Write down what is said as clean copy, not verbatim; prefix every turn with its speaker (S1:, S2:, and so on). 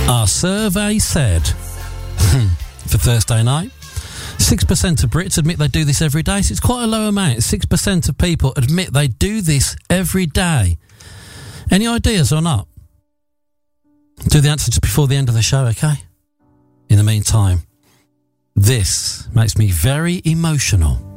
S1: Our survey said, for Thursday night, 6% of Brits admit they do this every day. So it's quite a low amount. 6% of people admit they do this every day. Any ideas or not? Do the answer just before the end of the show, okay? In the meantime, this makes me very emotional.